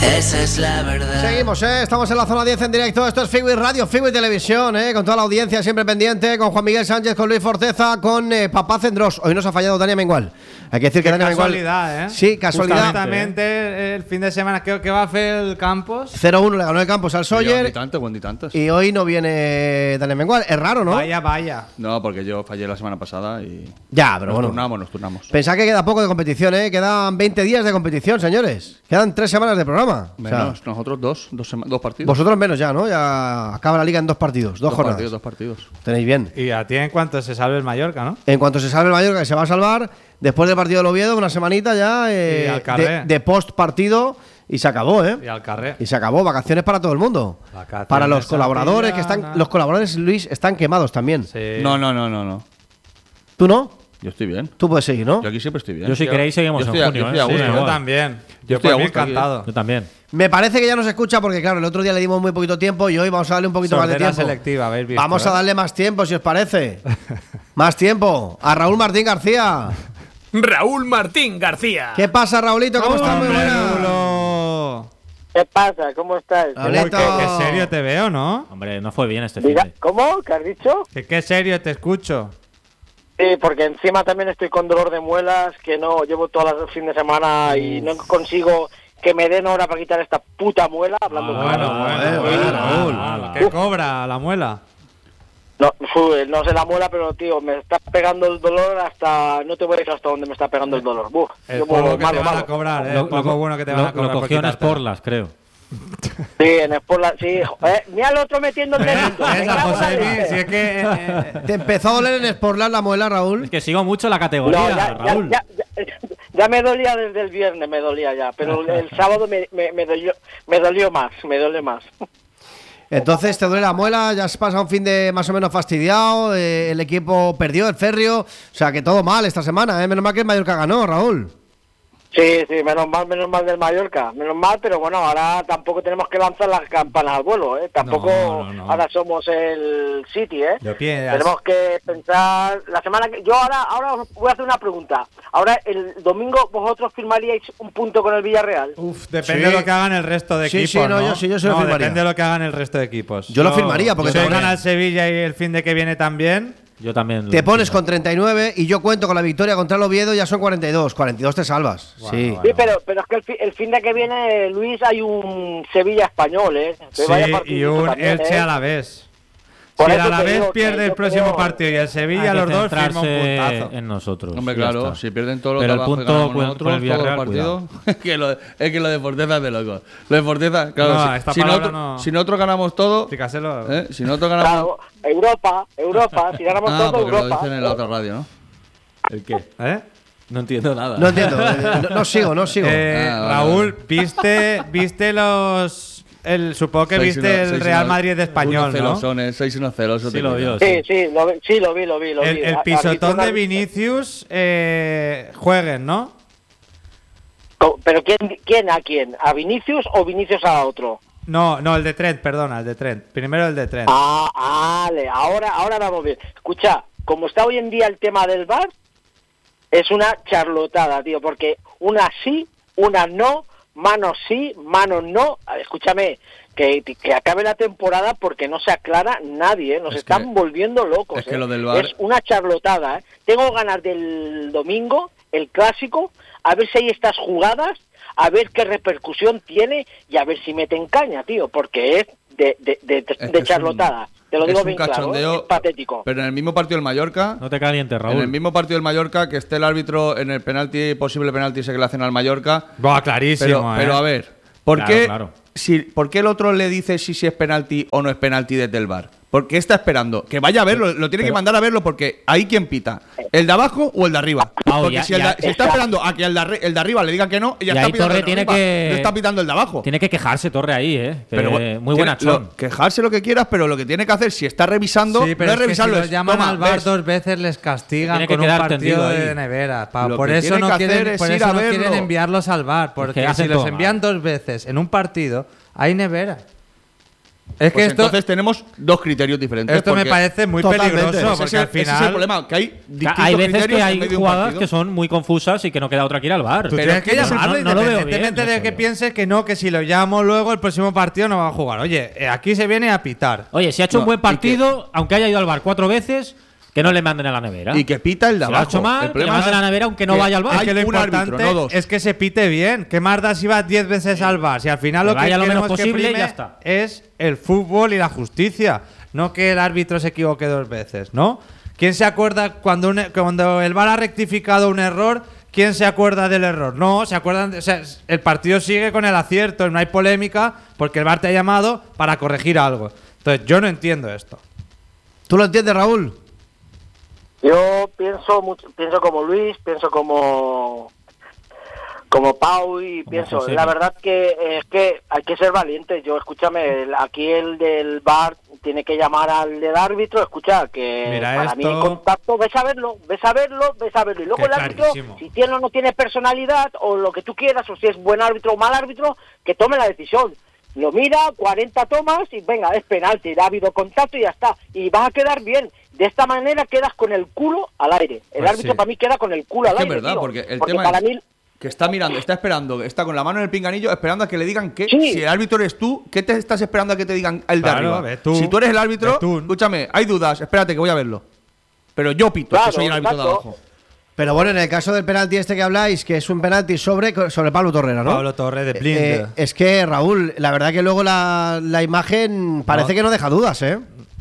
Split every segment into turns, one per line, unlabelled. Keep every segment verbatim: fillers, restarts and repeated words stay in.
Esa es la verdad.
Seguimos, ¿eh? Estamos en la zona diez en directo. Esto es Figui Radio, Figui Televisión, ¿eh? Con toda la audiencia siempre pendiente, con Juan Miguel Sánchez, con Luis Forteza, con eh, Papá Cendrós. Hoy nos ha fallado Dani Mengual. Hay que decir que
Qué
Dani Mengual.
casualidad, ¿eh?
Sí, casualidad.
Justamente eh. el fin de semana que, que va a hacer el Campos.
cero uno le ganó el Campos al Sawyer.
Y tanto, buen y tantos.
Y hoy no viene Dani Mengual. Es raro, ¿no?
Vaya, vaya.
No, porque yo fallé la semana pasada y.
Ya, pero
nos
bueno.
turnamos, nos turnamos.
Pensad que queda poco de competición, ¿eh? Quedan veinte días de competición, señores. Quedan tres semanas de programa.
Menos,
o sea,
nosotros dos, dos, sema- dos partidos.
vosotros menos ya, ¿no? Ya acaba la liga en dos partidos, dos,
dos
jornadas.
partidos, dos partidos.
Tenéis bien.
Y a ti en cuanto se salve el Mallorca, ¿no?
En cuanto se salve el Mallorca, que se va a salvar, después del partido del Oviedo, una semanita ya eh,
Y al
de,
carré.
de post partido y se acabó, ¿eh?
Y al carré.
Y se acabó, vacaciones para todo el mundo.
Vacaciones
Para los colaboradores que
antillana.
están, los colaboradores, Luis, están quemados también.
Sí.
No, no, no, no, no.
¿Tú no?
Yo estoy bien.
Tú puedes seguir, ¿no?
Yo aquí siempre estoy bien.
Yo si queréis seguimos
yo
en
estoy a-
junio,
yo estoy
¿eh?
a
Sí,
gusto,
yo
¿eh?
también. Yo
estoy a
por mí
gusto aquí,
encantado.
Yo también.
Me parece que ya nos escucha porque, claro, el otro día le dimos muy poquito tiempo y hoy vamos a darle un poquito más de
Sordera
tiempo.
selectiva, habéis visto,
Vamos
¿eh?
a darle más tiempo, si os parece. Más tiempo. A Raúl Martín García.
Raúl Martín García.
¿Qué pasa, Raulito? ¿Cómo estás? Muy
¡Hombre,
buenas.
Rulo!
¿Qué pasa? ¿Cómo estás?
Uy,
Raulito.
qué, qué serio te veo, ¿no?
Hombre, no fue bien este
Diga-
fin de.
¿Cómo? ¿Qué has dicho?
Que qué serio te escucho.
Sí, porque encima también estoy con dolor de muelas, que no llevo todas las fin de semana y no consigo que me den hora para quitar esta puta muela, hablando
Ah,
claro.
bueno,
bueno,
bueno,
bueno,
Raúl.
Raúl.
¿Qué cobra la muela?
No, fu, no sé la muela, pero tío, me está pegando el dolor hasta... No te voy a decir hasta dónde me está pegando el dolor. Buf,
El
yo
poco
como
que
malo,
te van a
malo.
cobrar, ¿eh?
Lo,
El poco
lo-
bueno que te
lo-
van a cobrar
lo
por
cogió en
quitártela.
Sportlas, creo.
Sí, en Sportland, sí. Eh, mira al otro metiendo el dedito. me
Esa,
cago en la
José Luis,
leche.
si es que... eh, eh,
¿Te empezó a doler en Sportland la muela, Raúl?
Es que sigo mucho la categoría,
No, ya, ya,
Raúl.
ya, ya, ya me dolía desde el viernes, me dolía ya, pero el sábado me, me, me, dolió, me dolió más, me duele más.
Entonces te duele la muela, ya has pasado un fin de más o menos fastidiado, eh, el equipo perdió, el Ferrio, o sea que todo mal esta semana, ¿eh? Menos mal que el Mallorca ganó, Raúl.
Sí, sí, menos mal, menos mal del Mallorca, menos mal, pero bueno, ahora tampoco tenemos que lanzar las campanas al vuelo, ¿eh? Tampoco
No, no, no.
ahora somos el City, ¿eh?
Yo pienso-
Tenemos que pensar, la semana que... Yo ahora, ahora os voy a hacer una pregunta, ahora el domingo vosotros firmaríais un punto con el Villarreal.
Uf, depende
Sí.
de lo que hagan el resto de
Sí,
equipos,
sí, no,
¿no?
yo sí, yo sí lo
No,
firmaría.
depende de lo que hagan el resto de equipos.
Yo lo firmaría, porque
si
te-
gana el Sevilla y el fin de que viene también...
Yo también.
Te pones con treinta y nueve y yo cuento con la victoria contra el Oviedo, ya son cuarenta y dos, cuarenta y dos te salvas. sí.
bueno.
Sí, pero, pero es que el, fi- el fin de que viene, Luis, hay un Sevilla español, ¿eh? Que vaya
Sí, y
partidito
un
también,
Elche
¿eh?
a la vez.
Por
Si el
eso te
Alavés
digo que
pierde el
yo
próximo
creo-
partido y el Sevilla,
Hay que
los dos firman un
centrarse
puntazo.
en nosotros.
Hombre,
ya
claro,
está.
si pierden todos los
Pero
de
el
abajo y
punto
ganamos
con-
nosotros,
con el Villarreal,
todos los partidos, es, que lo, es que lo de Forteza es de loco. Lo de Forteza, claro,
No,
si-
esta
si,
palabra
nosotros,
no-
si nosotros ganamos todo,
Explícaselo.
¿eh? si nosotros ganamos...
Claro, Europa, Europa, si ganamos
Ah,
todo,
porque lo
Europa.
dicen en la otra radio, ¿no?
¿El qué?
¿Eh?
No entiendo nada.
No entiendo, eh, no, no sigo, no sigo.
Eh,
Ah, vale,
Raúl,
vale.
¿viste, viste los. El, supongo que
Seis
viste
uno-
el
seis
Real
uno-
Madrid de español,
uno cero
¿no?
son, eh, seis uno cero, eso
Sí
te
lo
quita.
vio,
Sí, sí, lo, vi- sí, lo vi, lo vi, lo
El,
vi.
el
A-
pisotón
arbitró
de
una-
Vinicius eh, jueguen, ¿no?
Co- ¿Pero quién, quién a quién? ¿A Vinicius o Vinicius a otro?
No, no, el de Trent, perdona, el de Trent. Primero el de Trent.
Ah, vale, ahora, ahora vamos bien. Escucha, como está hoy en día el tema del V A R, es una charlotada, tío, porque una sí, una no, manos sí, manos no. A ver, escúchame, que, que acabe la temporada porque no se aclara nadie, ¿eh? Nos
Es
están
que-
volviendo locos.
es que
¿eh?
lo del V A R
Es una charlotada, ¿eh? Tengo ganas del domingo, el clásico, a ver si hay estas jugadas, a ver qué repercusión tiene y a ver si meten caña, tío, porque es de, de, de,
Es que
de
es un-
charlotada. Te lo
es
digo
un
bien claro,
cachondeo,
¿eh? Es patético.
Pero en el mismo partido del Mallorca,
No te calientes,
en el
Raúl.
mismo partido del Mallorca, que esté el árbitro en el penalti, posible penalti ese que le hacen al Mallorca.
Buah, clarísimo,
Pero,
¿eh?
pero a ver, ¿por,
Claro,
qué,
claro.
Si, ¿por qué el otro le dice si, si es penalti o no es penalti desde el V A R? ¿Por qué está esperando? Que vaya a verlo, lo tiene que mandar a verlo porque ahí quién pita, ¿el de abajo o el de arriba?
Ah,
Porque
ya-
si, el
ya-
de- si está esperando a que el de, arri- el de arriba le diga que no, ella
Y
está
ahí
pitando
Torre
el de
tiene
arriba,
que-
no está pitando el de abajo.
Tiene que quejarse Torre ahí, ¿eh? Que
Pero,
muy
tiene-
buena chon.
lo- quejarse lo que quieras, pero lo que tiene que hacer, si está revisando,
Sí, pero
no
es
es revisarlo,
que si
es
los llaman
toma,
al V A R
ves.
dos veces les castigan
Tiene que
con un
quedar
partido
tendido ahí.
de nevera. Pa-
Lo
por
que
eso
tiene
no
que hacer
quieren,
es
por
ir
eso
a
no quieren
verlo.
enviarlos al V A R, porque
hacen
si los
todo
envían
mal.
dos veces en un partido, hay nevera. Es que
Pues
esto,
entonces tenemos dos criterios diferentes.
esto me
porque
parece muy
Totalmente.
peligroso,
Ese
ese,
porque
es el,
al
ese es el
final
problema, que hay distintos
Hay veces
criterios
que
en
hay
medio de un
jugadas
partido.
que son muy confusas y que no queda otra que ir al bar.
tú
Pero
tienes que
que no-
llamarlo,
no lo veo bien,
independientemente de
eso
que
yo.
pienses que no, que si lo llamo luego el próximo partido no va a jugar. Oye, eh, aquí se viene a pitar.
Oye, si ha hecho
No,
un buen
y
partido, aunque haya ido al bar cuatro veces, que no le manden a la nevera.
Y que pita el de
si lo ha
abajo.
hecho mal,
El
que le
problema
manden a
es
la nevera aunque no
que
vaya al bar.
Es
hay
que lo
un
importante
árbitro, no dos.
es que se pite bien. ¿Qué más da si vas diez veces al bar? Si al final
Que
lo que
vaya lo menos
queremos que
posible y
prime
ya está.
es el fútbol y la justicia, no que el árbitro se equivoque dos veces, ¿no? ¿Quién se acuerda cuando, un- cuando el VAR ha rectificado un error? ¿Quién se acuerda del error? No, se acuerdan. de- o sea, el partido sigue con el acierto, no hay polémica porque el VAR te ha llamado para corregir algo. Entonces, yo no entiendo esto.
¿Tú lo entiendes, Raúl?
Yo pienso mucho, pienso como Luis, pienso como como Pau y pienso,
José.
la verdad que eh, es que hay que ser valientes. Yo, escúchame, el- aquí el del bar tiene que llamar al del árbitro, escuchar que
Mira
para mí
esto.
el contacto, ves a verlo, ves a verlo, ves a verlo. Y luego
Que
el árbitro,
clarísimo.
si tiene o no tiene personalidad o lo que tú quieras, o si es buen árbitro o mal árbitro, que tome la decisión. Lo mira, cuarenta tomas y venga, es penalti, ha habido contacto y ya está. Y vas a quedar bien. De esta manera quedas con el culo al aire. El
Pues
árbitro
sí.
para mí queda con el culo
Es
al
que es
aire.
verdad,
tío.
porque el
Porque
tema
para
es
mí,
que está mirando, está esperando, está con la mano en el pinganillo esperando a que le digan que
Sí.
si el árbitro eres tú, ¿qué te estás esperando a que te digan el de
Claro,
arriba?
ve tú.
Si tú eres el árbitro,
Ve tú.
escúchame, hay dudas, espérate que voy a verlo. Pero yo pito,
Claro,
que soy el árbitro de
exacto.
abajo.
Pero bueno, en el caso del penalti este que habláis, que es un penalti sobre, sobre Pablo Torrera, ¿no?
Pablo Torre de Blind.
Eh, es que, Raúl, la verdad que luego la, la imagen parece
No.
que no deja dudas, ¿eh?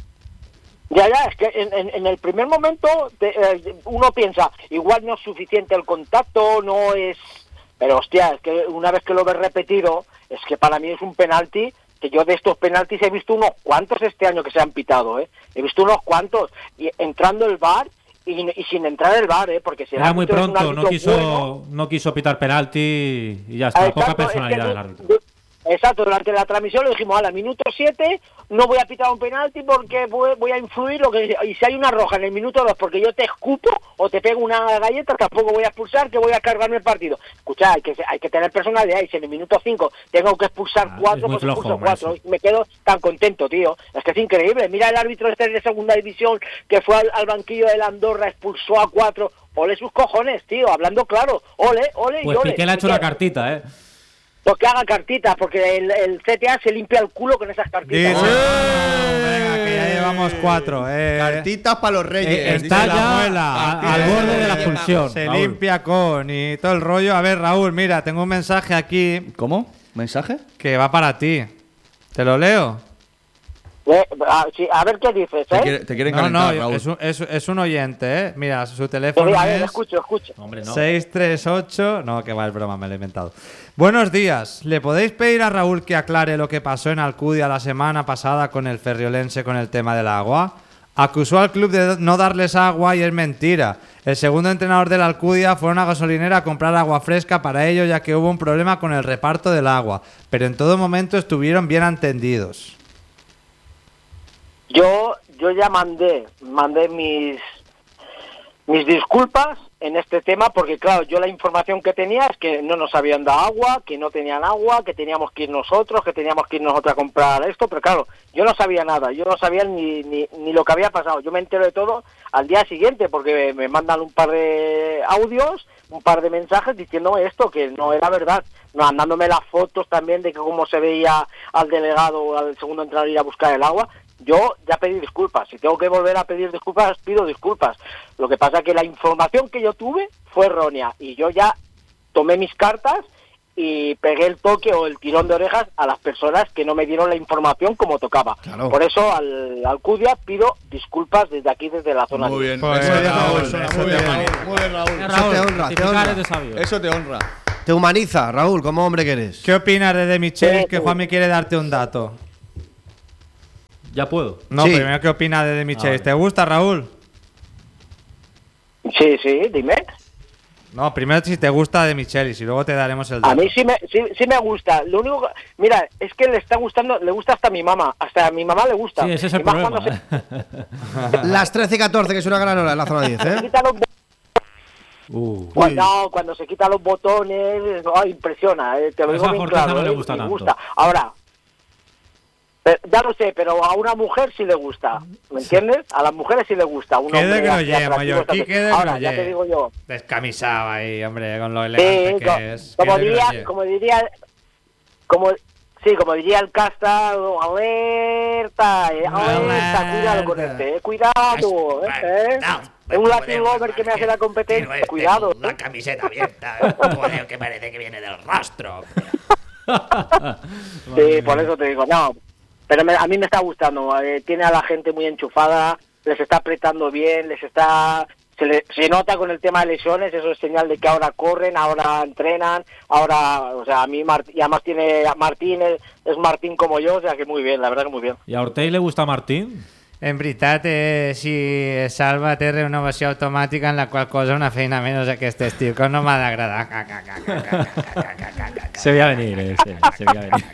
ya, ya, es que en, en- en el primer momento te- eh, uno piensa, igual no es suficiente el contacto, no es... Pero hostia, es que una vez que lo ves repetido, es que para mí es un penalti, que yo de estos penaltis he visto unos cuantos este año que se han pitado, ¿eh? He visto unos cuantos, y entrando el VAR y, y sin entrar el VAR, ¿eh? Porque si el
Era muy
árbitro es un
pronto, no
árbitro
quiso,
bueno,
no quiso pitar penalti y ya está.
Exacto,
Poca
es que
personalidad
du-
del árbitro.
du- Exacto, durante la transmisión le dijimos, a la minuto siete no voy a pitar un penalti porque voy, voy a influir lo que y si hay una roja en el minuto dos porque yo te escupo o te pego una galleta, tampoco voy a expulsar, que voy a cargarme el partido. Escucha, hay que, hay que tener personalidad y si en el minuto cinco tengo que expulsar
Ah,
cuatro,
es muy
pues expulso
flojo,
cuatro.
Mauricio.
Y me quedo tan contento, tío. Es que es increíble. Mira el árbitro este de segunda división que fue al, al banquillo del Andorra, expulsó a cuatro. Ole sus cojones, tío, hablando claro. Ole, ole y
Pues
ole.
Piqué le ha hecho
Piqué.
una cartita, ¿eh?
Pues que haga cartitas, porque el, el C T A se limpia el culo con esas cartitas.
Dice,
¿no?
venga, que ya llevamos cuatro. Eh.
Cartitas para los reyes.
Eh,
dice
está
la
ya
abuela.
a-
Cartitas
al
para
borde
los
de la
reyes.
expulsión.
Se
Raúl.
limpia con y todo el rollo. A ver, Raúl, mira, tengo un mensaje aquí
¿Cómo? ¿Mensaje?
que va para ti. ¿Te lo leo?
Eh, a, sí, a ver qué dices,
Te,
¿eh?
quiere- te quieren
No,
calentar,
no,
Raúl.
es un, es, es un oyente, ¿eh? Mira, su
Sí,
teléfono
a ver,
es
escucho, escucho.
Hombre, no.
seis tres ocho. No, que va, es broma, me lo he inventado. Buenos días. ¿Le podéis pedir a Raúl que aclare lo que pasó en Alcudia la semana pasada con el ferriolense con el tema del agua? Acusó al club de no darles agua y es mentira. El segundo entrenador del Alcudia fue a una gasolinera a comprar agua fresca para ello, ya que hubo un problema con el reparto del agua, pero en todo momento estuvieron bien entendidos.
Yo, yo ya mandé, mandé mis, mis disculpas en este tema, porque claro, yo la información que tenía es que no nos habían dado agua, que no tenían agua, que teníamos que ir nosotros, que teníamos que ir nosotros a comprar esto, pero claro, yo no sabía nada, yo no sabía ni, ni, ni lo que había pasado. Yo me entero de todo al día siguiente, porque me mandan un par de audios, un par de mensajes diciéndome esto, que no era verdad, mandándome las fotos también de que cómo se veía al delegado o al segundo entrenador ir a buscar el agua. Yo ya pedí disculpas, si tengo que volver a pedir disculpas, pido disculpas. Lo que pasa es que la información que yo tuve fue errónea y yo ya tomé mis cartas y pegué el toque o el tirón de orejas a las personas que no me dieron la información como tocaba.
Claro.
Por eso al Alcudia pido disculpas desde aquí, desde la zona.
Muy bien.
Pues,
Eso te
Raúl,
honra,
eso
muy
te
bien,
honra.
Raúl. Muy bien, Raúl.
Eh,
Eso te honra, te
rectificar
honra.
es de sabio.
Eso te honra.
Te humaniza, Raúl, como hombre que eres.
¿Qué opinas de De Michelis?
Sí,
Que
sí.
Juanmi quiere darte un dato.
Ya puedo.
No,
Sí.
primero, ¿qué opinas de De Michelis?
vale.
¿Te gusta, Raúl?
Sí, sí, dime.
No, primero si te gusta De Michelis y luego te daremos el dato.
A mí sí me, sí, sí me gusta. Lo único que- mira, es que le está gustando, le gusta hasta a mi mamá. Hasta a mi mamá le gusta.
Sí, ese es el
Y más
problema.
cuando se-
¿eh?
Las trece y catorce, que es una gran hora en la zona diez,
se
¿eh?
quita los bo-
Uh.
Cuando, cuando se quita los botones, oh, impresiona, eh, te lo
Pues
digo
a
bien
Forteza
claro,
no le
eh,
gusta
me
tanto.
gusta. Ahora, Pero, ya lo sé, pero a una mujer sí le gusta, ¿me entiendes? A las mujeres sí le gusta. Un
Qué de
hombre así
groller,
atractivo,
Mallorquí,
¿sabes?
qué de
Ahora, ya
groller.
te digo yo.
Descamisado ahí, hombre, con lo
Sí,
elegante
co-
que es.
como
Qué de
diría,
groller.
como diría, como sí, como diría el casta, alerta, eh, alerta,
Alerta.
cuidado con este, eh, cuidado, eh, eh. Es un Latin lover que me hace la competencia, cuidado.
La
eh.
camiseta abierta, un joder que parece que viene del rastro.
Sí, por eso te digo, no, pero me- a mí me está gustando, eh, tiene a la gente muy enchufada, les está apretando bien, les está, se, le- se nota con el tema de lesiones, eso es señal de que ahora corren, ahora entrenan, ahora, o sea, a mí, Mart- y además tiene a Martín, es, es Martín como yo, o sea que muy bien, la verdad que muy bien.
¿Y a Ortega le gusta Martín?
En veritat, eh, si Salva té renovació automàtica, en la qual cosa una feina menys aquest estiu, que no m'ha d'agradar.
Se veía venir, eh, sí, se veía venir.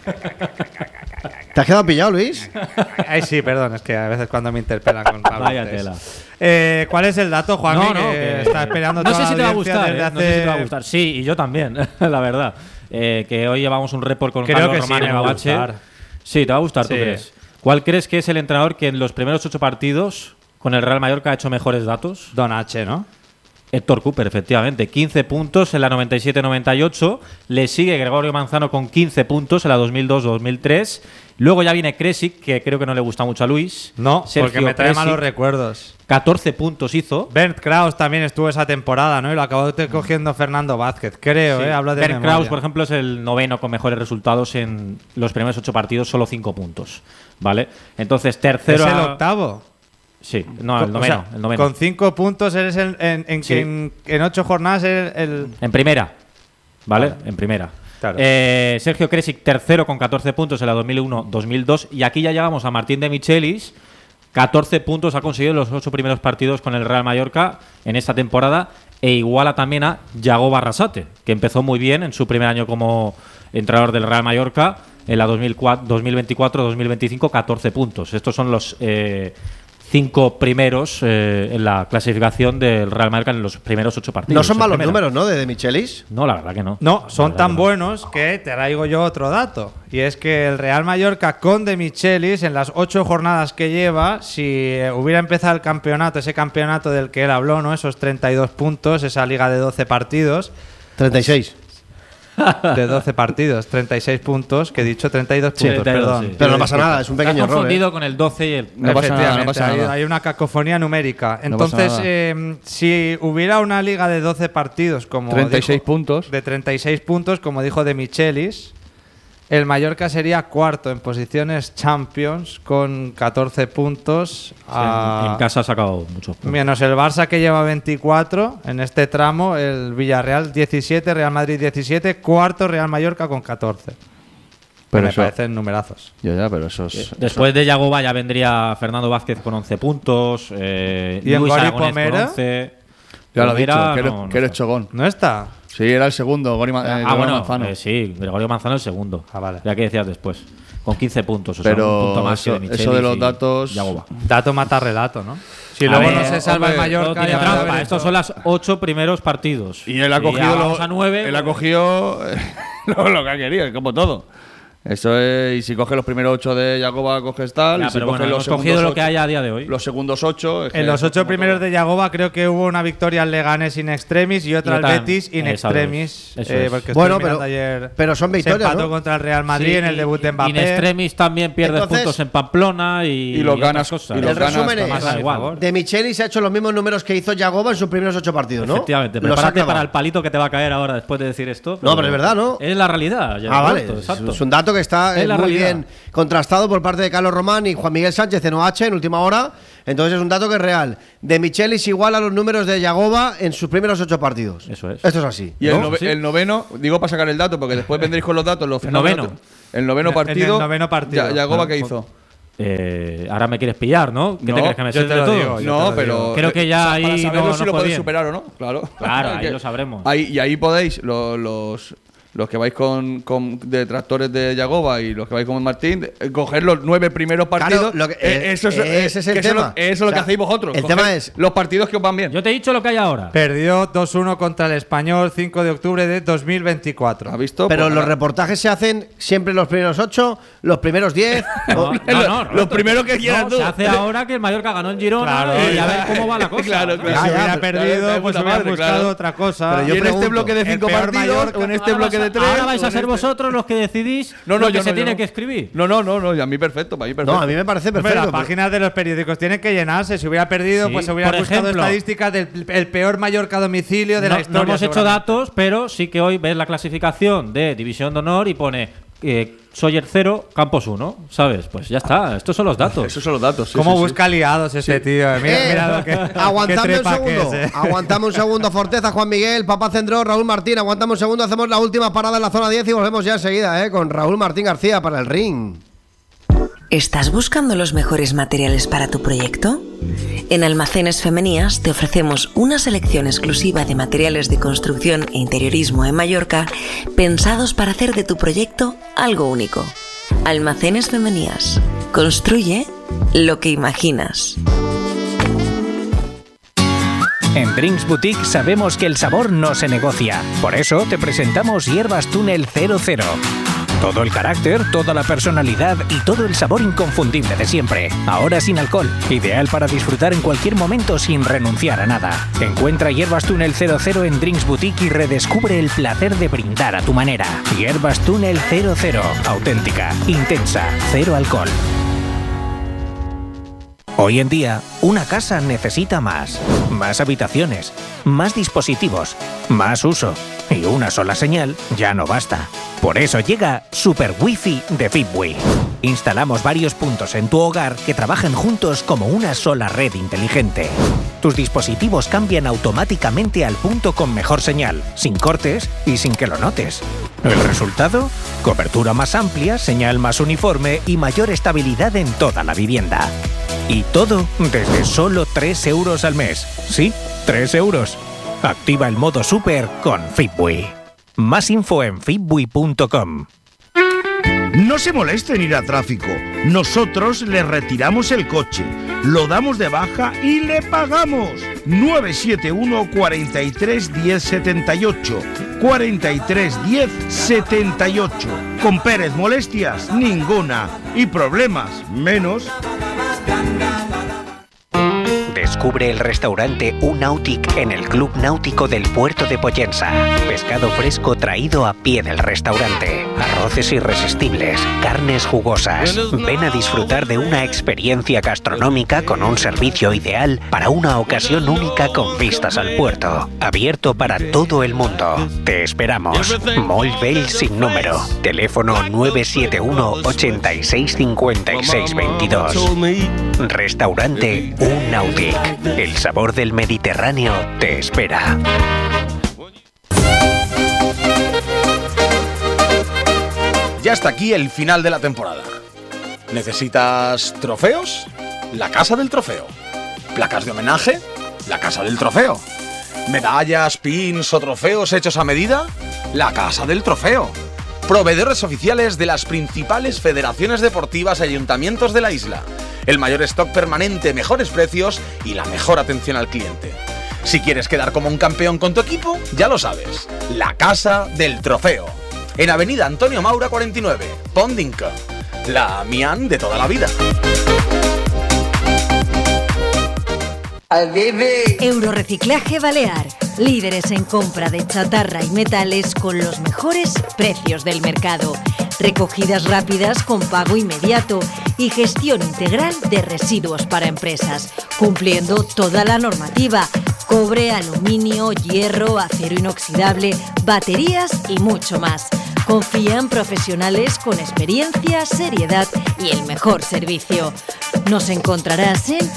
¿Te has quedado pillado, Luis?
Ay, sí, perdón, es que a veces cuando me interpelan con Pablo.
Vaya
Cés.
tela.
Eh, ¿Cuál es el dato, Juan?
No, no,
que
que-
está esperando
no
toda
sé si
la
te va a
audiencia
gustar,
desde
eh, no sé si te va a
hace-
gustar. Sí, y yo también, la verdad. Eh, que hoy llevamos un report con
Creo
Carlos
que sí,
Román
me
en
va a
U H.
gustar.
Sí, te va a gustar, ¿tú
Sí.
crees? ¿Cuál crees que es el entrenador que en los primeros ocho partidos con el Real Mallorca ha hecho mejores datos?
Don H, ¿no?
Héctor Cooper, efectivamente. quince puntos en la noventa y siete noventa y ocho. Le sigue Gregorio Manzano con quince puntos en la dos mil dos dos mil tres. Luego ya viene Kresic, que creo que no le gusta mucho a Luis.
No,
Sergio
porque me trae
Kresic,
malos recuerdos.
catorce puntos hizo.
Bernd Kraus también estuvo esa temporada, ¿no? Y lo acabó te- cogiendo Fernando Vázquez, creo,
Sí.
¿eh? Hablo de
Bernd
memoria.
Kraus, por ejemplo, es el noveno con mejores resultados en los primeros ocho partidos, solo cinco puntos. ¿Vale? Entonces,
¿Es
tercero.
el
a-
octavo?
Sí, no,
Con-
el
o
noveno.
sea,
el noveno.
Con cinco puntos eres el, en, en,
Sí.
en, en ocho jornadas eres el...
En primera. ¿Vale?
Vale.
En primera.
Claro.
Eh, Sergio Kresic, tercero con catorce puntos en la dos mil uno dos mil dos. Y aquí ya llegamos a Martín de Michelis. catorce puntos ha conseguido en los ocho primeros partidos con el Real Mallorca en esta temporada. E iguala también a Yago Barrasate, que empezó muy bien en su primer año como entrenador del Real Mallorca. En la dos mil veinticuatro dos mil veinticinco, catorce puntos. Estos son los eh, cinco primeros eh, en la clasificación del Real Mallorca en los primeros ocho partidos.
No son
en
malos
primera.
números, ¿no? De, de Michelis.
No, la verdad que no.
No,
La
son
verdad
tan
que no.
buenos que te traigo yo otro dato. Y es que el Real Mallorca con De Michelis, en las ocho jornadas que lleva, si eh, hubiera empezado el campeonato, ese campeonato del que él habló, ¿no? Esos treinta y dos puntos, esa liga de doce partidos,
treinta y seis.
de doce partidos, treinta y seis puntos, que he dicho treinta y dos
Sí,
puntos,
treinta y dos,
perdón.
sí.
Pero no pasa nada, es un
Te has
pequeño error.
confundido
¿eh?
con el doce y el.
No pasa nada, no
Efectivamente,
pasa
hay,
nada.
hay una cacofonía numérica.
No pasa
Entonces,
nada.
eh, si hubiera una liga de doce partidos, como
treinta y seis
dijo-
puntos.
de treinta y seis puntos, como dijo De Michelis, el Mallorca sería cuarto en posiciones Champions con catorce puntos. a-
En, en casa ha sacado muchos puntos.
Menos el Barça, que lleva veinticuatro en este tramo, el Villarreal diecisiete, Real Madrid diecisiete, cuarto Real Mallorca con catorce.
Pero
me
eso-
parecen numerazos.
Ya, ya, pero eso es.
Después de Yagoba ya vendría Fernando Vázquez con once puntos. Eh,
¿Y en
Luis
Gori
Aragonés con
Pomera?
once.
Ya lo he
Pomera,
dicho, que eres,
no, no
que eres
sé.
chogón.
¿No está?
Sí, era el segundo, Gori Ma- eh,
Ah,
Gregorio
bueno,
Manzano.
eh, sí, Gregorio Manzano el segundo.
Ah, vale.
Ya que decías después. Con quince puntos. O sea, un
Pero
punto más
eso-
que de Michelis
eso de los
y
datos-
Yagoba.
Dato mata relato, ¿no? Si
A
luego
ver,
no se salva el
hombre,
Mallorca,
Todo tiene
ya
trampa.
veremos.
Estos son los ocho primeros partidos.
Y él ha
ya
cogido,
vamos
lo,
a nueve.
él ha cogido lo, lo que ha querido, como todo. Eso es, y si coges los primeros ocho de Yagoba, coges tal.
Ya,
y si
pero
coges
bueno,
los
hemos cogido
segundos
lo que
ocho-
hay a día de hoy.
Los segundos ocho. es que
En los
eso es
ocho
como
primeros
todo.
de Yagoba creo que hubo una victoria al Leganés in extremis y otra
Y
al
otra-
Betis in
eso
extremis.
es, eso
eh,
es.
porque
Bueno,
estuve
pero-
mirando ayer.
pero son victorias,
Se empató
¿no?
contra el Real Madrid
Sí,
en el debut de Mbappé.
In extremis también pierdes
Entonces-
puntos en Pamplona y,
Y los
otras
ganas-
cosas.
y los
El
ganas
resumen
también.
es:
Da igual.
De Michelis ha hecho los mismos números que hizo Yagoba en sus primeros ocho partidos, ¿no?
Efectivamente,
Los ha
prepárate
clavado.
para el palito que te va a caer ahora después de decir esto.
No, pero es verdad, ¿no?
Es la realidad. ya
Ah,
lo
vale.
cuento, exacto.
Es un dato que está
Es
eh,
la
muy
realidad.
bien contrastado por parte de Carlos Román y Juan Miguel Sánchez en O H en última hora. Entonces es un dato que es real. De Michelis igual a los números de Yagoba en sus primeros ocho partidos.
Eso es.
Esto es así.
Y el,
¿No?
nove-
Sí.
el noveno, digo para sacar el dato, porque después vendréis con los datos. Los
El
fenómenos-
noveno.
El noveno
En el
partido.
noveno partido.
Ya- Yagoba,
No,
¿qué
con-
hizo?
Eh, ahora me quieres pillar, ¿no? ¿Qué
No,
te crees que me
yo
sé
te
de
lo
todo?
digo, yo te
No,
lo
pero.
digo.
Creo que ya
o sea,
ahí
Para saberlo
no-
si
no
lo
fue
podéis
bien.
superar o no, claro.
Claro, ahí
Que
lo sabremos.
Ahí, y ahí podéis, lo- los. los que vais con, con detractores de Yagoba y los que vais con Martín, eh, coger los nueve primeros partidos.
Claro, lo que-
eh, eso es, eh,
ese es el
que eso
tema.
lo- Eso es lo
O
que
sea,
hacéis vosotros.
el
coger
tema es-
los partidos que os van bien.
Yo te he dicho lo que hay ahora.
Perdió dos uno contra el Español cinco de octubre de dos mil veinticuatro.
¿Has visto?
Pero
Pues
los
nada.
reportajes se hacen siempre los primeros ocho, los primeros diez.
No,
o-
no, no,
Los
Roberto.
primeros que quieras
No,
tú.
Se hace ahora que el Mallorca ganó en Girona
Claro,
y a
ya.
ver cómo va la cosa.
Claro,
¿no?
claro.
Si
Ya, ya,
hubiera
pero-
perdido,
claro,
pues
puta
hubiera
madre,
buscado
claro.
otra cosa.
Pero
Y
yo
en
pregunto,
este bloque de
el
cinco
peor
partidos,
Mallorca,
o en este
Ahora
bloque
vais
de
a-
tres.
Ahora vais
o
a
en
ser
este-
vosotros los que decidís
No, no,
lo que
yo
se
no, yo
tiene
no.
que escribir.
No, no, no, no, y a mí perfecto, para mí perfecto.
No, a mí me parece
Hombre,
perfecto.
las páginas de los periódicos tienen que llenarse. Si hubiera perdido,
Sí,
pues se hubiera
por
buscado
ejemplo,
estadísticas del el peor Mallorca a domicilio de
no,
la historia.
no hemos hecho
seguramente.
datos, pero sí que hoy ves la clasificación de División de Honor y pone eh, Sawyer cero, Campos uno, ¿sabes? Pues ya está, estos son los datos.
Esos son los datos. sí,
¿Cómo
sí, sí.
busca aliados ese tío? Mira,
Eh,
mira lo que.
aguantadme
qué
un
trepa que
segundo.
es, eh.
Aguantame un segundo, Forteza, Juan Miguel, Papá Cendró, Raúl Martín. Aguantame un segundo, hacemos la última parada en la zona diez y volvemos ya enseguida, ¿eh? Con Raúl Martín García para el ring.
¿Estás buscando los mejores materiales para tu proyecto? En Almacenes Femenías te ofrecemos una selección exclusiva de materiales de construcción e interiorismo en Mallorca pensados para hacer de tu proyecto algo único. Almacenes Femenías. Construye lo que imaginas.
En Drinks Boutique sabemos que el sabor no se negocia. Por eso te presentamos Hierbas Túnel cero cero. Todo el carácter, toda la personalidad y todo el sabor inconfundible de siempre. Ahora sin alcohol. Ideal para disfrutar en cualquier momento sin renunciar a nada. Encuentra Hierbas Túnel cero cero en Drinks Boutique y redescubre el placer de brindar a tu manera. Hierbas Túnel cero cero. Auténtica, intensa, cero alcohol. Hoy en día, una casa necesita más. Más habitaciones, más dispositivos, más uso. Y una sola señal ya no basta. Por eso llega Super Wi-Fi de Fitbui. Instalamos varios puntos en tu hogar que trabajan juntos como una sola red inteligente. Tus dispositivos cambian automáticamente al punto con mejor señal, sin cortes y sin que lo notes. ¿El resultado? Cobertura más amplia, señal más uniforme y mayor estabilidad en toda la vivienda. Y todo desde solo tres euros al mes. Sí, tres euros. Activa el modo Super con Fitbui. Más info en fitbui punto com.
No se moleste en ir a tráfico. Nosotros le retiramos el coche, lo damos de baja y le pagamos. nueve siete uno, cuatro tres, diez, setenta y ocho. cuatro tres, diez, setenta y ocho. Con Pérez, molestias ninguna. Y problemas menos.
Descubre el restaurante U-Nautic en el Club Náutico del Puerto de Pollensa. Pescado fresco traído a pie del restaurante. Arroces irresistibles, carnes jugosas. Ven a disfrutar de una experiencia gastronómica con un servicio ideal para una ocasión única con vistas al puerto. Abierto para todo el mundo. Te esperamos. Moll Bell sin número. Teléfono nueve siete uno, ochenta y seis, cincuenta y seis, veintidós. Restaurante U-Nautic. El sabor del Mediterráneo te espera.
Ya está aquí el final de la temporada. ¿Necesitas trofeos? La Casa del Trofeo. ¿Placas de homenaje? La Casa del Trofeo. ¿Medallas, pins o trofeos hechos a medida? La Casa del Trofeo. Proveedores oficiales de las principales federaciones deportivas y ayuntamientos de la isla. El mayor stock permanente, mejores precios y la mejor atención al cliente. Si quieres quedar como un campeón con tu equipo, ya lo sabes. La Casa del Trofeo. En Avenida Antonio Maura cuarenta y nueve, Pondinca. La Mian de toda la vida.
Eurorreciclaje Balear. Líderes en compra de chatarra y metales con los mejores precios del mercado. Recogidas rápidas con pago inmediato y gestión integral de residuos para empresas, cumpliendo toda la normativa. Cobre, aluminio, hierro, acero inoxidable, baterías y mucho más. Confía en profesionales con experiencia, seriedad y el mejor servicio. Nos encontrarás en